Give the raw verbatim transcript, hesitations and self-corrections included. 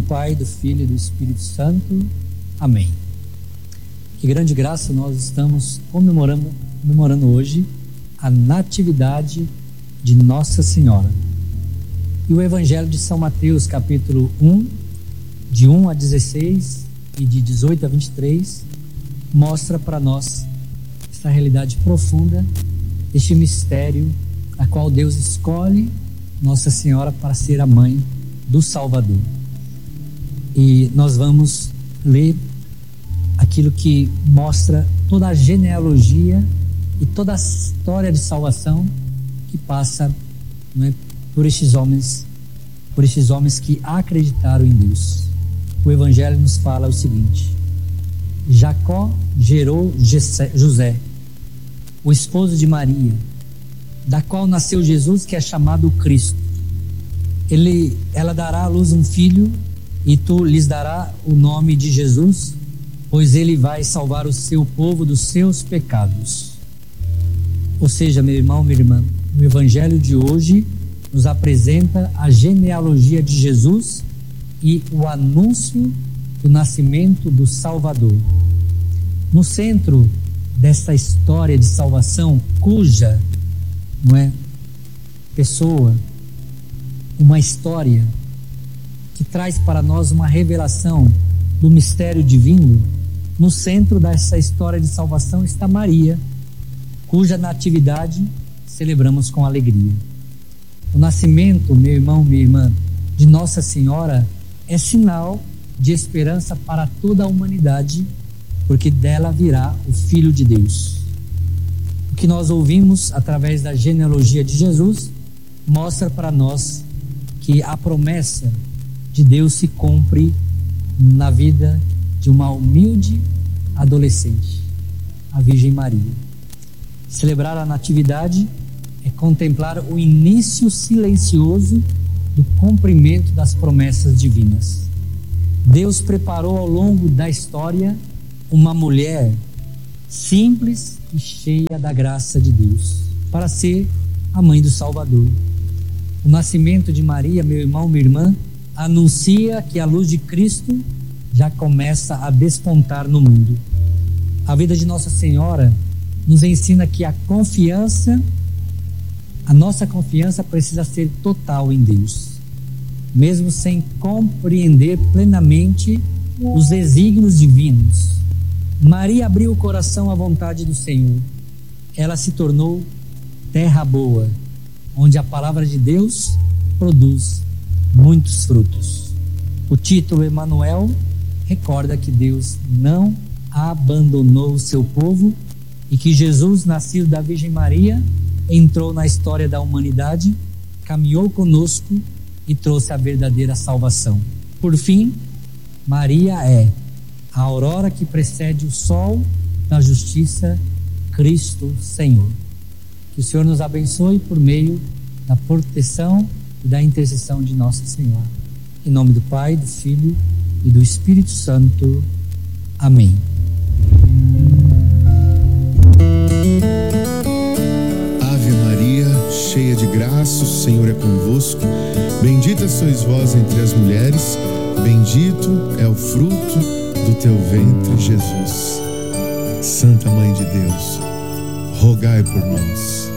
Pai, do Filho e do Espírito Santo. Amém. Que grande graça nós estamos comemorando, comemorando hoje a natividade de Nossa Senhora. E o Evangelho de São Mateus, capítulo um, de um a dezesseis e de dezoito a vinte e três, mostra para nós essa realidade profunda, este mistério a qual Deus escolhe Nossa Senhora para ser a mãe do Salvador. E nós vamos ler aquilo que mostra toda a genealogia e toda a história de salvação que passa, não é, por estes homens, por estes homens que acreditaram em Deus. O Evangelho nos fala o seguinte: Jacó gerou José, o esposo de Maria, da qual nasceu Jesus, que é chamado Cristo. Ele, ela dará à luz um filho, e tu lhes dará o nome de Jesus, pois ele vai salvar o seu povo dos seus pecados. Ou seja, meu irmão, minha irmã, o Evangelho de hoje nos apresenta a genealogia de Jesus e o anúncio do nascimento do Salvador. No centro dessa história de salvação, cuja, não é, pessoa, uma história que traz para nós uma revelação do mistério divino, no centro dessa história de salvação está Maria, cuja natividade celebramos com alegria. O nascimento, meu irmão, minha irmã, de Nossa Senhora é sinal de esperança para toda a humanidade, porque dela virá o Filho de Deus. O que nós ouvimos através da genealogia de Jesus mostra para nós que a promessa de Deus se cumpre na vida de uma humilde adolescente, a Virgem Maria. Celebrar a natividade é contemplar o início silencioso do cumprimento das promessas divinas. Deus preparou ao longo da história uma mulher simples e cheia da graça de Deus para ser a mãe do Salvador. O nascimento de Maria, meu irmão, minha irmã, anuncia que a luz de Cristo já começa a despontar no mundo. A vida de Nossa Senhora nos ensina que a confiança, a nossa confiança precisa ser total em Deus, mesmo sem compreender plenamente os desígnios divinos. Maria abriu o coração à vontade do Senhor. Ela se tornou terra boa, onde a palavra de Deus produz muitos frutos. O título Emanuel recorda que Deus não abandonou o seu povo e que Jesus, nascido da Virgem Maria, entrou na história da humanidade, caminhou conosco e trouxe a verdadeira salvação. Por fim, Maria é a aurora que precede o sol da justiça, Cristo Senhor. Que o Senhor nos abençoe por meio da proteção e da intercessão de Nossa Senhora. Em nome do Pai, do Filho e do Espírito Santo. Amém. Ave Maria, cheia de graça, o Senhor é convosco. Bendita sois vós entre as mulheres, bendito é o fruto do teu ventre, Jesus. Santa Mãe de Deus, rogai por nós.